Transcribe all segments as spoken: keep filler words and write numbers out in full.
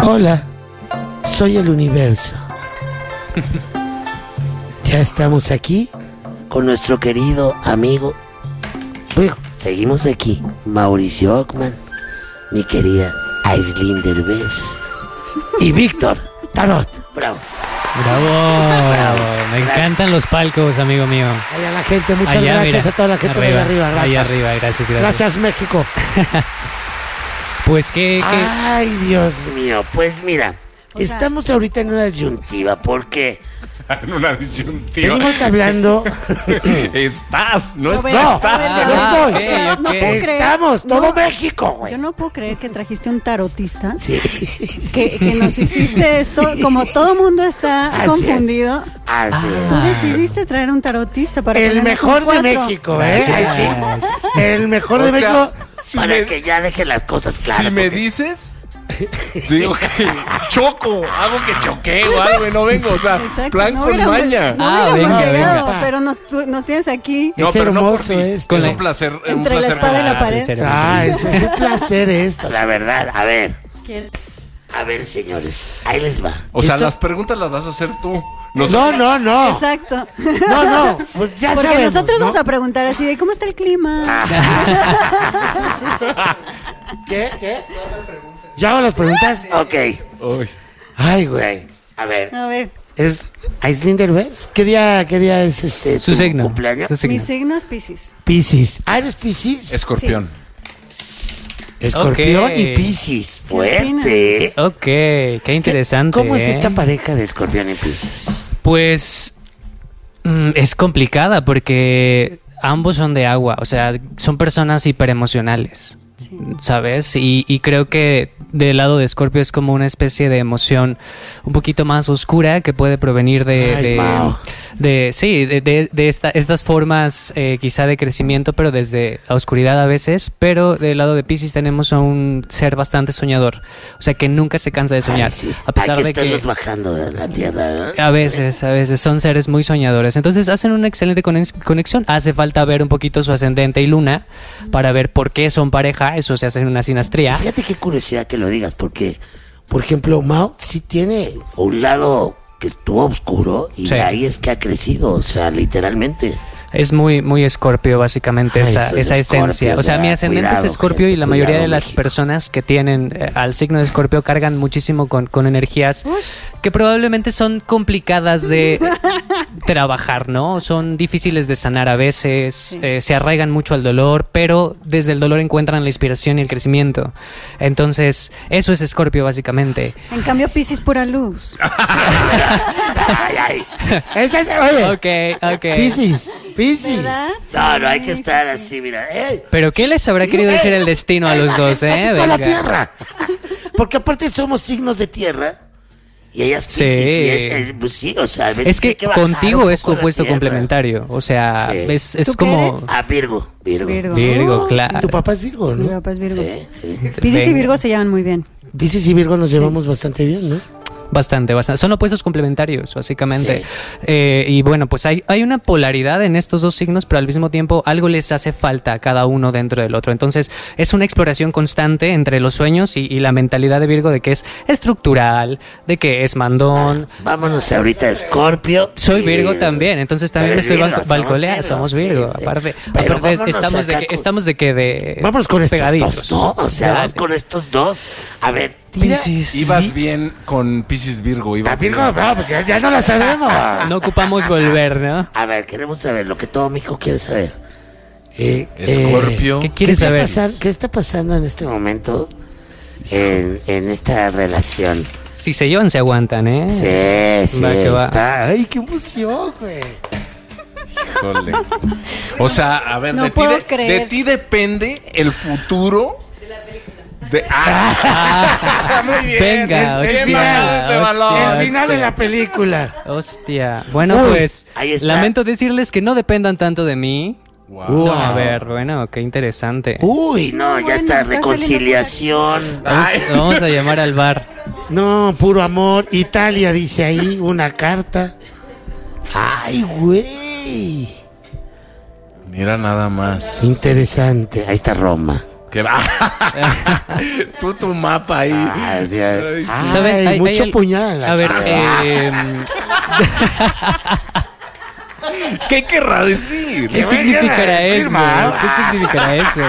Hola, soy el universo. Ya estamos aquí con nuestro querido amigo. Bueno, seguimos aquí. Mauricio Ockman, mi querida Aislinn Derbez y Víctor Tarot. Bravo. Bravo, bravo. Me encantan los palcos, amigo mío. Allá la gente, muchas Allá, gracias mira, a toda la gente arriba, de arriba. Gracias. Allá arriba, gracias, gracias. Gracias, México. Pues que... Ay, Dios mío. Pues mira, O sea- estamos ahorita en una disyuntiva porque En una disyuntiva. venimos hablando. Estás, no No, estás. No, A ver, no a ver, estoy. o sea, no puedo creer- Estamos, todo no, México, güey. Yo no puedo creer que trajiste un tarotista. Sí. Que, que nos hiciste eso. Como todo mundo está Así es. confundido, Así tú es. decidiste traer un tarotista para El ponernos mejor un de cuatro. México, ¿eh? Gracias. Así. El mejor O de sea, México. si Para me- que ya deje las cosas claras. Si me porque- dices, digo que choco, hago que choquee o algo y no vengo. O sea, Exacto, plan no con hubiéramos- maña. No Ah, hubiéramos venga, llegado, venga. pero nos, tu- nos tienes aquí. No, Es pero no por hermoso ti. esto. Es Con un la- placer. un Entre la placer espada y la conocer. pared. Ser- Ah, es, es un placer esto, la verdad. A ver, ¿Quieres? a ver, señores. Ahí les va. O sea, Esto- las preguntas las vas a hacer tú. Nos- No, no, no. Exacto. No, no. Pues ya Porque sabemos, nosotros ¿no? vamos a preguntar así de cómo está el clima. ¿Qué? ¿Qué? ¿Ya hago las preguntas? Ok. Uy. Ay, güey. A ver. A ver, ¿Es Aislinn Derbez? ¿Qué día, qué día es este Su tu signo. cumpleaños? Su signo. mi signo es Piscis. Piscis. Ah, ¿eres Piscis? Escorpión. Escorpión Ok. y Piscis. ¿Qué Fuerte. Ok, qué interesante. ¿Cómo es ¿eh? esta pareja de Escorpión y Piscis? Pues mm, es complicada porque ambos son de agua, o sea, son personas hiperemocionales, Sí. ¿sabes? Y, y creo que del lado de Escorpio es como una especie de emoción un poquito más oscura que puede provenir de, Ay, de, Mao. de- sí, de, de- de esta- estas formas eh, quizá de crecimiento, pero desde la oscuridad a veces. Pero del lado de Piscis tenemos a un ser bastante soñador, o sea, que nunca se cansa de soñar, Ay, sí. a pesar Hay que de que estarlos bajando de la tierra, ¿no? a veces, a veces son seres muy soñadores. Entonces hacen una excelente conex- conexión. Hace falta ver un poquito su ascendente y luna para ver por qué son pareja. Eso se hace en una sinastría. Fíjate qué curiosidad que lo digas, porque, por ejemplo, Mao sí tiene un lado que estuvo oscuro y Sí. de ahí es que ha crecido, o sea, literalmente. Es muy, muy Escorpio, básicamente, Ah, esa, eso es esa Escorpio, esencia. O sea, o sea, mi ascendente cuidado, es Escorpio gente, y la mayoría cuidado, de las México. personas que tienen eh, al signo de Escorpio cargan muchísimo con, con energías que probablemente son complicadas de trabajar, ¿no? Son difíciles de sanar a veces, Sí. eh, se arraigan mucho al dolor, pero desde el dolor encuentran la inspiración y el crecimiento. Entonces, eso es Escorpio, básicamente. En cambio, Piscis pura luz. Ay, ay. Esta es- oye, Ok, ok. Piscis, Piscis. ¿Verdad? No, no hay que Sí, estar sí, así, mira. ¡Ey! Pero ¿qué les habrá querido decir el destino a los dos, eh? Tantito a la Venga. tierra. Porque aparte somos signos de tierra. Y ellas Sí. Piscis, y es, es- pues sí, o sea, a veces Es que, hay bajar contigo un es tu poco la opuesto tierra. complementario. O sea, Sí. es, es ¿Tú qué como... eres? Ah, Virgo, Virgo. Virgo. Virgo, Oh, claro. Tu papá es Virgo, ¿no? Mi papá es Virgo. Sí, sí. Piscis y Venga. Virgo se llevan muy bien. Piscis y Virgo nos llevamos bastante bien, ¿no? Bastante, bastante. Son opuestos complementarios, básicamente. Sí. Eh, y bueno, pues hay, hay una polaridad en estos dos signos, pero al mismo tiempo algo les hace falta a cada uno dentro del otro. Entonces, es una exploración constante entre los sueños y, y la mentalidad de Virgo de que es estructural, de que es mandón. Vámonos ahorita a Escorpio. Soy y- Virgo también, entonces también Pero me es estoy Virgo, balco- somos balcoleando. Virgo, Somos sí, Virgo, sí. aparte. Pero aparte vámonos estamos de acá que, con- estamos de que de Vámonos con estos pegaditos. dos, ¿no? O sea, vamos Dale. con estos dos. A ver, tira. Piscis. Ibas bien con Piscis Virgo. A Ibas Virgo, bien. no, pues ya, ya no la sabemos. No ocupamos volver, ¿no? A ver, queremos saber lo que todo México quiere saber. Eh, Escorpio. ¿Qué ¿Qué quieres está, saber? pasan- ¿Qué está pasando en este momento en, en esta relación? Si se llevan, se aguantan, ¿eh? Sí, sí, Va que va. está. Ay, qué emoción, güey. Híjole. O sea, a ver, No de, ti puedo de, creer. de ti depende el futuro de ah, muy bien. Venga, bien hostia, bajado ese hostia. balón. El final de la película. Hostia. Bueno, Uy, pues ahí está. lamento decirles que no dependan tanto de mí. Wow. No, a ver, bueno, qué interesante. Uy, no, No, ya bueno, está, está reconciliación. Vamos, Ay. vamos a llamar al bar. No, puro amor. Italia dice ahí una carta. Ay, güey. Mira nada más. Interesante. Ahí está Roma. Que va. Tú tu mapa ahí. Ah, sí, ay, ¿Sabe? ay, Hay- mucho hay el- puñal. en la A ver, cara. eh, ¿Qué querrá decir? ¿qué me significará quieres decir, eso? ma? ¿Qué significará eso?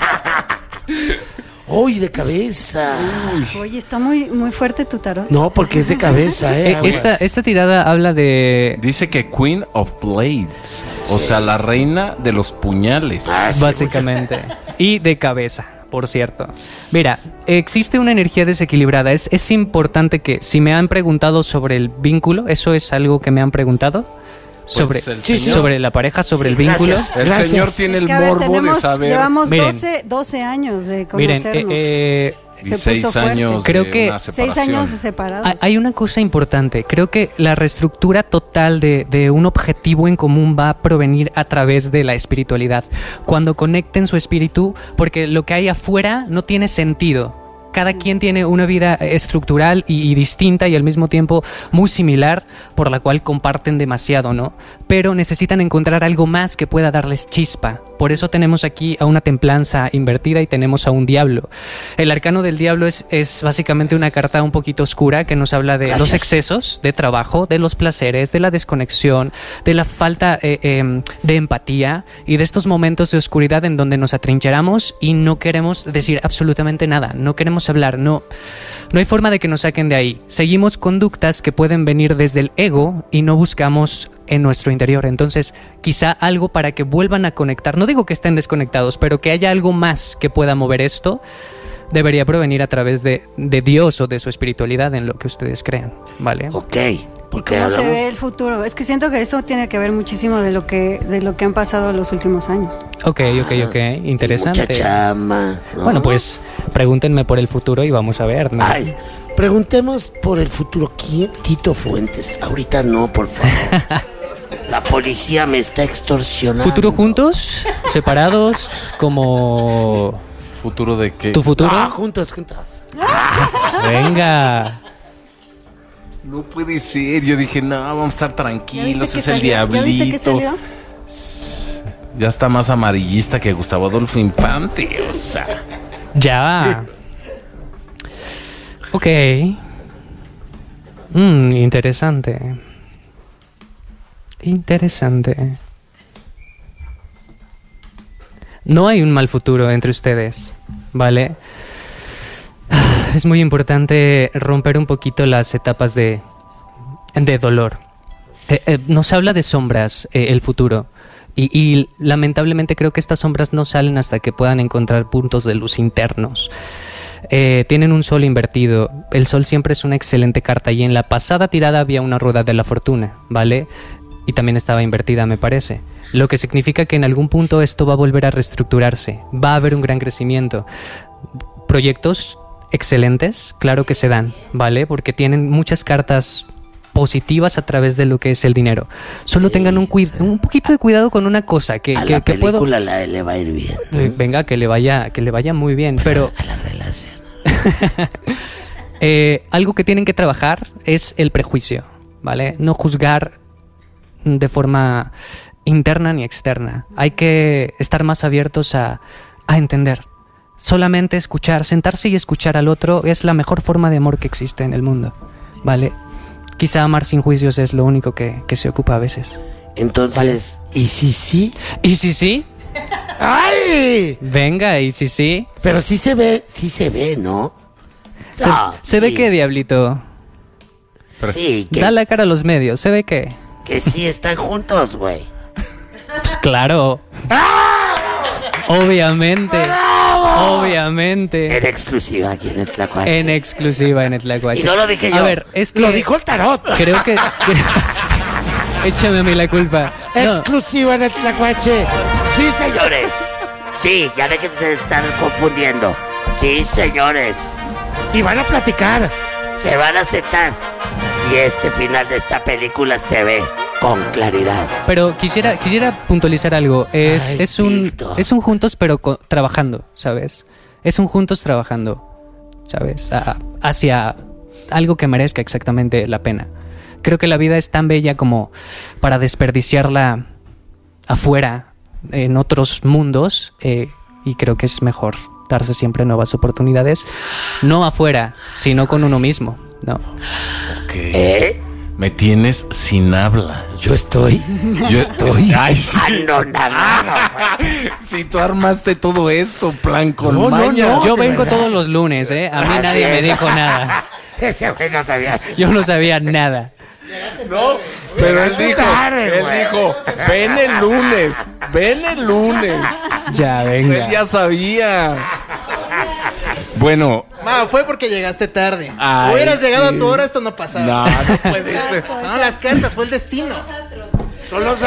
¡Uy, de cabeza! Oye, está muy, muy fuerte tu tarot. No, porque es de cabeza, ¿eh? Eh, esta, Aguas. esta tirada habla de... Dice que Queen of Blades. O sea, la reina de los puñales. Ah, sí, Básicamente. Y de cabeza, por cierto. Mira, existe una energía desequilibrada. Es, es importante que, si me han preguntado sobre el vínculo, eso es algo que me han preguntado. Sobre, Pues el Sí, señor- sobre la pareja, sobre Sí, el vínculo. gracias. El Gracias. señor tiene Es el que, a ver, morbo tenemos- de saber. Llevamos Miren. doce, doce años de Miren, conocernos. eh, eh, Y se seis puso fuerte. años Creo de que- una Seis separación. años separados. hay- hay una cosa importante. Creo que la reestructura total de, de un objetivo en común va a provenir a través de la espiritualidad. Cuando conecten su espíritu, porque lo que hay afuera no tiene sentido. Cada quien tiene una vida estructural y, y distinta y al mismo tiempo muy similar, por la cual comparten demasiado, ¿no? Pero necesitan encontrar algo más que pueda darles chispa. Por eso tenemos aquí a una templanza invertida y tenemos a un diablo. El arcano del diablo es, es básicamente una carta un poquito oscura que nos habla de Gracias. los excesos de trabajo, de los placeres, de la desconexión, de la falta eh, eh, de empatía y de estos momentos de oscuridad en donde nos atrincheramos y no queremos decir absolutamente nada, no queremos hablar, no, no hay forma de que nos saquen de ahí. Seguimos conductas que pueden venir desde el ego y no buscamos en nuestro interior. Entonces, quizá algo para que vuelvan a conectar. No digo que estén desconectados, pero que haya algo más que pueda mover esto, debería provenir a través de, de Dios o de su espiritualidad en lo que ustedes crean, ¿vale? Ok, porque ¿Cómo se hablamos... ve el futuro? Es que siento que eso tiene que ver muchísimo de lo que de lo que han pasado los últimos años. Ok, ok, ok, interesante. Mucha chama, ¿no? Bueno, pues pregúntenme por el futuro y vamos a ver, ¿no? Ay, preguntemos por el futuro. ¿Quién? Tito Fuentes. Ahorita no, por favor. La policía me está extorsionando. ¿Futuro juntos? ¿Separados? ¿Como ¿Futuro de qué? tu futuro? Ah, juntos, juntos. Venga. No puede ser. Yo dije, no, vamos a estar ¿Ya tranquilos. viste que Es el salió? diablito. ¿Ya viste que salió? Ya está más amarillista que Gustavo Adolfo Infante. O sea, Ya. Ok. Mm, interesante. Interesante. No hay un mal futuro entre ustedes, ¿vale? Es muy importante romper un poquito las etapas de, de dolor. Eh, eh, nos habla de sombras eh, el futuro. Y, y lamentablemente creo que estas sombras no salen hasta que puedan encontrar puntos de luz internos. Eh, tienen un sol invertido. El sol siempre es una excelente carta. Y en la pasada tirada había una rueda de la fortuna, ¿vale? Y también estaba invertida, me parece. Lo que significa que en algún punto esto va a volver a reestructurarse. Va a haber un gran crecimiento. Proyectos excelentes, claro que se dan, ¿vale? Porque tienen muchas cartas positivas a través de lo que es el dinero. Solo tengan un, cuid- un poquito de cuidado con una cosa que, A que, la que puedo... película la- le va a ir bien. Eh, Venga, que le vaya, que le vaya muy bien, pero A la relación. eh, algo que tienen que trabajar es el prejuicio, ¿vale? No juzgar de forma interna ni externa. Hay que estar más abiertos a, a entender. Solamente escuchar, sentarse y escuchar al otro es la mejor forma de amor que existe en el mundo, ¿vale? Quizá amar sin juicios es lo único que, que se ocupa a veces. Entonces, ¿y si sí? ¿Y si sí? ¡Ay! Venga, ¿y si sí? Pero sí se ve, sí se ve, ¿no? Se, Ah, se ve sí. que, Diablito, Sí, que, da la cara a los medios, se ve que... que sí están juntos, güey. Pues claro. Obviamente. Obviamente. En exclusiva aquí en el Tlacuache. En exclusiva en el Tlacuache. Y no lo dije yo. A ver, es que... Lo dijo el tarot. Creo que... que- Échame a mí la culpa. No, Exclusiva en el Tlacuache. Sí, señores. Sí, ya déjense de estar confundiendo. Sí, señores. Y van a platicar. Se van a sentar. Y este final de esta película se ve con claridad. pero quisiera, quisiera puntualizar algo. Es, Ay, es un Víctor. es un juntos pero co- trabajando, ¿sabes? Es un juntos trabajando, ¿sabes? A- hacia algo que merezca exactamente la pena. Creo que la vida es tan bella como para desperdiciarla afuera, en otros mundos, eh, y creo que es mejor darse siempre nuevas oportunidades, no afuera, sino con uno mismo, ¿no? Ok. ¿Eh? Me tienes sin habla. Yo estoy. Yo estoy. Ay, sí. Anonadado. Si tú armaste todo esto, plan con No, no, maña. no. Yo de vengo verdad. todos los lunes, ¿eh? A mí Así nadie me es. dijo nada. Ese güey no sabía. Yo no sabía nada. No, pero él Llegaste dijo, tarde, él güey. dijo, ven el lunes, ven el lunes. Ya, Él venga. ya sabía. Bueno, Ma, fue porque llegaste tarde. Ay, Hubieras llegado sí. a tu hora, esto no pasaba. no, no puede ser. No, las cartas, fue el destino. Son los